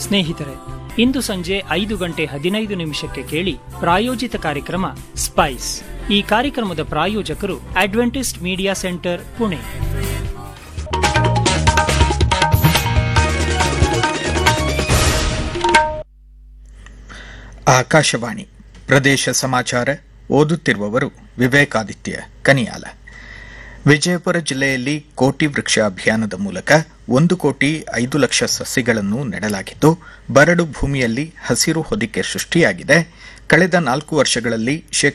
ಸ್ನೇಹಿತರೆ, ಇಂದು ಸಂಜೆ 5:15 ಕೇಳಿ ಪ್ರಾಯೋಜಿತ ಕಾರ್ಯಕ್ರಮ ಸ್ಪೈಸ್. ಈ ಕಾರ್ಯಕ್ರಮದ ಪ್ರಾಯೋಜಕರು Adventist media centre, Pune. Akashvani ಪ್ರದೇಶ ಸಮಾಚಾರ. ಓದುತ್ತಿರುವವರು ವಿವೇಕಾದಿತ್ಯ ಕನಿಯಾಲ. ವಿಜಯಪುರ ಜಿಲ್ಲೆಯಲ್ಲಿ ಕೋಟಿ ವೃಕ್ಷ ಅಭಿಯಾನದ ಮೂಲಕ 1,05,00,000 ಸಸಿಗಳನ್ನು ನೆಡಲಾಗಿದ್ದು, ಬರಡು ಭೂಮಿಯಲ್ಲಿ ಹಸಿರು ಹೊದಿಕೆ ಸೃಷ್ಟಿಯಾಗಿದೆ. ಕಳೆದ 4 ವರ್ಷಗಳಲ್ಲಿ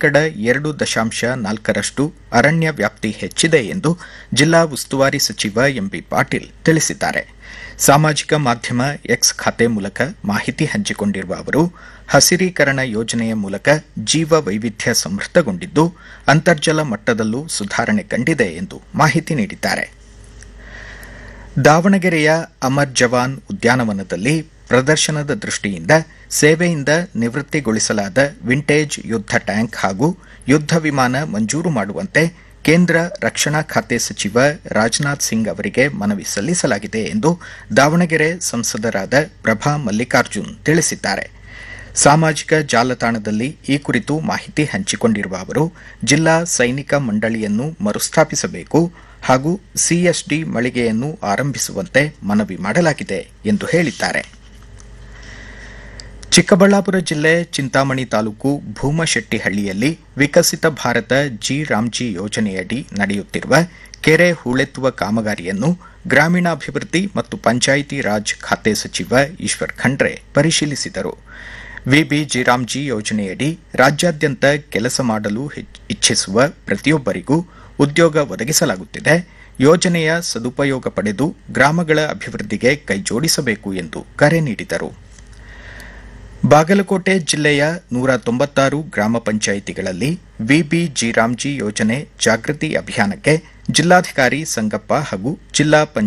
2.4% ಅರಣ್ಯ ವ್ಯಾಪ್ತಿ ಹೆಚ್ಚಿದೆ ಎಂದು ಜಿಲ್ಲಾ ಉಸ್ತುವಾರಿ ಸಚಿವ ಎಂಬಿ ಪಾಟೀಲ್ ತಿಳಿಸಿದ್ದಾರೆ. ಸಾಮಾಜಿಕ ಮಾಧ್ಯಮ ಎಕ್ಸ್ ಖಾತೆ ಮೂಲಕ ಮಾಹಿತಿ ಹಂಚಿಕೊಂಡಿರುವ ಅವರು, ಹಸಿರೀಕರಣ ಯೋಜನೆಯ ಮೂಲಕ ಜೀವ ವೈವಿಧ್ಯ ಸಮೃದ್ಧಗೊಂಡಿದ್ದು, ಅಂತರ್ಜಲ ಮಟ್ಟದಲ್ಲೂ ಸುಧಾರಣೆ ಕಂಡಿದೆ ಎಂದು ಮಾಹಿತಿ ನೀಡಿದ್ದಾರೆ. ದಾವಣಗೆರೆಯ ಅಮರ್ ಜವಾನ್ ಉದ್ಯಾನವನದಲ್ಲಿ ಪ್ರದರ್ಶನದ ದೃಷ್ಟಿಯಿಂದ ಸೇವೆಯಿಂದ ನಿವೃತ್ತಿಗೊಳಿಸಲಾದ ವಿಂಟೇಜ್ ಯುದ್ಧ ಟ್ಯಾಂಕ್ ಹಾಗೂ ಯುದ್ಧ ವಿಮಾನ ಮಂಜೂರು ಮಾಡುವಂತೆ ಕೇಂದ್ರ ರಕ್ಷಣಾ ಖಾತೆ ಸಚಿವ ರಾಜನಾಥ್ ಸಿಂಗ್ ಅವರಿಗೆ ಮನವಿ ಸಲ್ಲಿಸಲಾಗಿದೆ ಎಂದು ದಾವಣಗೆರೆ ಸಂಸದರಾದ ಪ್ರಭಾ ಮಲ್ಲಿಕಾರ್ಜುನ್ ತಿಳಿಸಿದ್ದಾರೆ. ಸಾಮಾಜಿಕ ಜಾಲತಾಣದಲ್ಲಿ ಈ ಕುರಿತು ಮಾಹಿತಿ ಹಂಚಿಕೊಂಡಿರುವ ಅವರು, ಜಿಲ್ಲಾ ಸೈನಿಕ ಮಂಡಳಿಯನ್ನು ಮರುಸ್ಥಾಪಿಸಬೇಕು ಹಾಗೂ ಸಿಎಸ್ಡಿ ಮಳಿಗೆಯನ್ನು ಆರಂಭಿಸುವಂತೆ ಮನವಿ ಮಾಡಲಾಗಿದೆ ಎಂದು ಹೇಳಿದ್ದಾರೆ. ಚಿಕ್ಕಬಳ್ಳಾಪುರ ಜಿಲ್ಲೆ ಚಿಂತಾಮಣಿ ತಾಲೂಕು ಭೂಮಶೆಟ್ಟಿಹಳ್ಳಿಯಲ್ಲಿ ವಿಕಸಿತ ಭಾರತ ಜಿ ರಾಮ್ಜಿ ಯೋಜನೆಯಡಿ ನಡೆಯುತ್ತಿರುವ ಕೆರೆ ಹೂಳೆತ್ತುವ ಕಾಮಗಾರಿಯನ್ನು ಗ್ರಾಮೀಣಾಭಿವೃದ್ಧಿ ಮತ್ತು ಪಂಚಾಯಿತಿ ರಾಜ್ ಖಾತೆ ಸಚಿವ ಈಶ್ವರ್ ಖಂಡ್ರೆ ಪರಿಶೀಲಿಸಿದರು. ವಿಬಿ ಜಿರಾಮ್ಜಿ ಯೋಜನೆಯಡಿ ರಾಜ್ಯಾದ್ಯಂತ ಕೆಲಸ ಮಾಡಲು ಇಚ್ಛಿಸುವ ಪ್ರತಿಯೊಬ್ಬರಿಗೂ ಉದ್ಯೋಗ ಒದಗಿಸಲಾಗುತ್ತಿದೆ. ಯೋಜನೆಯ ಸದುಪಯೋಗ ಪಡೆದು ಗ್ರಾಮಗಳ ಅಭಿವೃದ್ಧಿಗೆ ಕೈಜೋಡಿಸಬೇಕು ಎಂದು ಕರೆ ನೀಡಿದರು. ಬಾಗಲಕೋಟೆ ಜಿಲ್ಲೆಯ 196 ಗ್ರಾಮ ಪಂಚಾಯಿತಿಗಳಲ್ಲಿ ವಿಬಿ ಜಿರಾಮ್ಜಿ ಯೋಜನೆ ಜಾಗೃತಿ ಅಭಿಯಾನಕ್ಕೆ ಜಿಲ್ಲಾಧಿಕಾರಿ ಸಂಗಪ್ಪ ಹಾಗೂ ಜಿಲ್ಲಾ